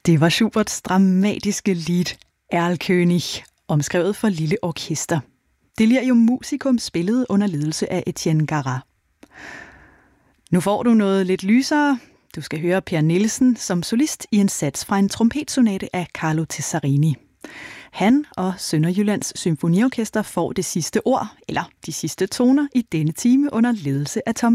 Det var Schuberts dramatiske lied Erlkönig, omskrevet for lille orkester. Delirium Musicum spillet under ledelse af Etienne Garat. Nu får du noget lidt lysere. Du skal høre Per Nielsen som solist i en sats fra en trompetsonate af Carlo Tessarini. Han og Sønderjyllands Symfoniorkester får det sidste ord, eller de sidste toner, i denne time under ledelse af Thomas